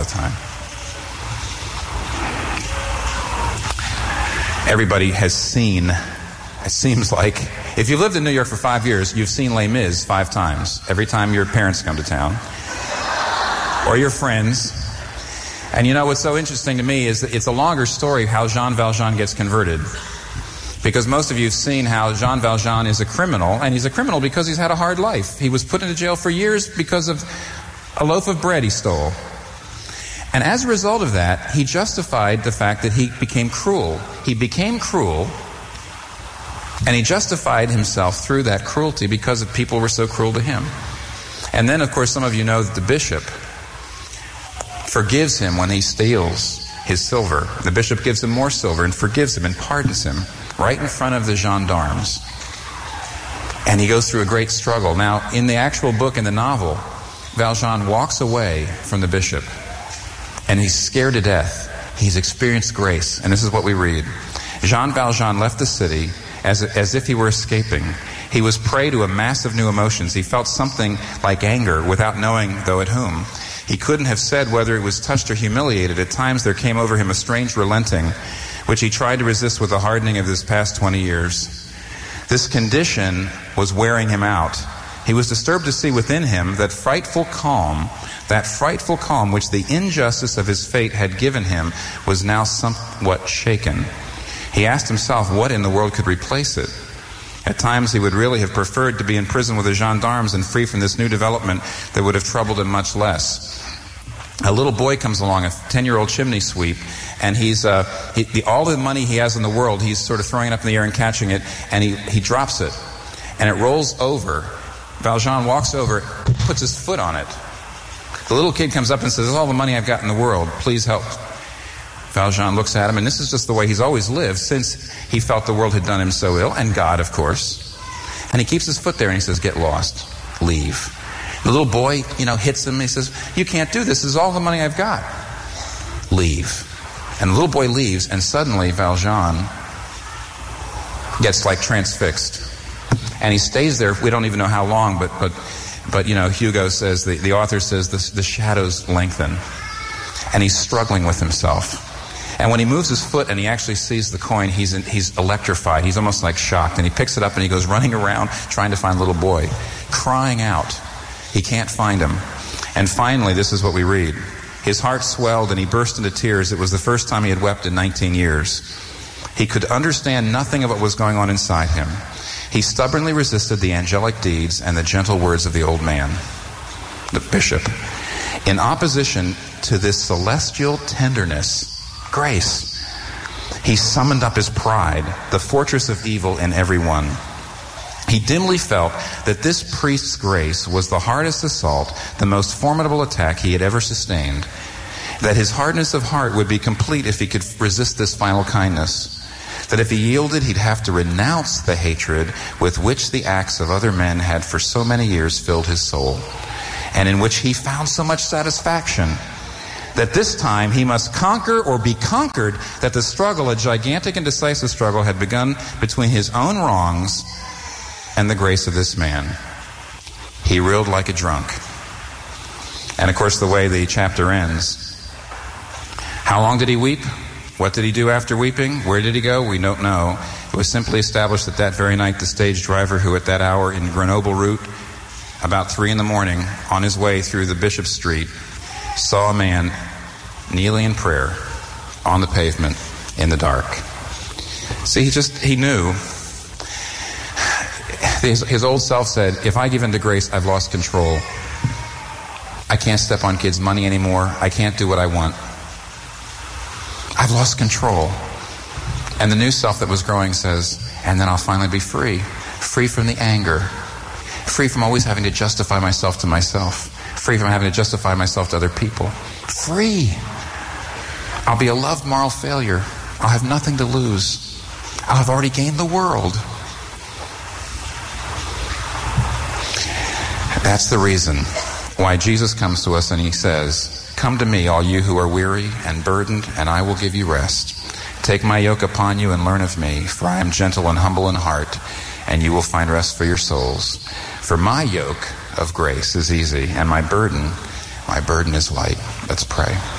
time. Everybody has seen, it seems like, if you've lived in New York for 5 years, you've seen Les Mis 5 times. Every time your parents come to town. Or your friends. And you know what's so interesting to me is that it's a longer story how Jean Valjean gets converted. Because most of you have seen how Jean Valjean is a criminal, and he's a criminal because he's had a hard life. He was put into jail for years because of a loaf of bread he stole. And as a result of that, he justified the fact that he became cruel. He became cruel, and he justified himself through that cruelty because people were so cruel to him. And then, of course, some of you know that the bishop forgives him when he steals his silver. The bishop gives him more silver and forgives him and pardons him right in front of the gendarmes. And he goes through a great struggle. Now, in the actual book, in the novel, Valjean walks away from the bishop, and he's scared to death. He's experienced grace. And this is what we read. Jean Valjean left the city as if he were escaping. He was prey to a mass of new emotions. He felt something like anger without knowing, though, at whom. He couldn't have said whether it was touched or humiliated. At times there came over him a strange relenting, which he tried to resist with the hardening of his past 20 years. This condition was wearing him out. He was disturbed to see within him that frightful calm which the injustice of his fate had given him was now somewhat shaken. He asked himself what in the world could replace it. At times he would really have preferred to be in prison with the gendarmes and free from this new development that would have troubled him much less. A little boy comes along, a 10-year-old chimney sweep, and all the money he has in the world, he's sort of throwing it up in the air and catching it, and he drops it, and it rolls over. Valjean walks over, puts his foot on it. The little kid comes up and says, "This is all the money I've got in the world. Please help." Valjean looks at him, and this is just the way he's always lived since he felt the world had done him so ill, and God, of course. And he keeps his foot there, and he says, "Get lost. Leave." The little boy, hits him, and he says, "You can't do this. This is all the money I've got. Leave." And the little boy leaves, and suddenly Valjean gets like transfixed. And he stays there, we don't even know how long, but Hugo says, the author says, the shadows lengthen. And he's struggling with himself. And when he moves his foot and he actually sees the coin, he's electrified. He's almost like shocked. And he picks it up and he goes running around trying to find the little boy, crying out. He can't find him. And finally, this is what we read. His heart swelled and he burst into tears. It was the first time he had wept in 19 years. He could understand nothing of what was going on inside him. He stubbornly resisted the angelic deeds and the gentle words of the old man, the bishop. In opposition to this celestial tenderness, grace, he summoned up his pride, the fortress of evil in every one. He dimly felt that this priest's grace was the hardest assault, the most formidable attack he had ever sustained, that his hardness of heart would be complete if he could resist this final kindness, that if he yielded, he'd have to renounce the hatred with which the acts of other men had for so many years filled his soul, and in which he found so much satisfaction, that this time he must conquer or be conquered, that the struggle, a gigantic and decisive struggle, had begun between his own wrongs and the grace of this man. He reeled like a drunk. And of course, the way the chapter ends, how long did he weep? What did he do after weeping? Where did he go? We don't know. It was simply established that very night the stage driver who at that hour in Grenoble route, about 3 a.m, on his way through the Bishop Street, saw a man kneeling in prayer on the pavement in the dark. See, he knew. His old self said, if I give in to grace, I've lost control. I can't step on kids' money anymore. I can't do what I want. I've lost control. And the new self that was growing says, and then I'll finally be free. Free from the anger. Free from always having to justify myself to myself. Free from having to justify myself to other people. Free. I'll be a loved moral failure. I'll have nothing to lose. I'll have already gained the world. That's the reason why Jesus comes to us and he says, come to me, all you who are weary and burdened, and I will give you rest. Take my yoke upon you and learn of me, for I am gentle and humble in heart, and you will find rest for your souls. For my yoke of grace is easy, and my burden is light. Let's pray.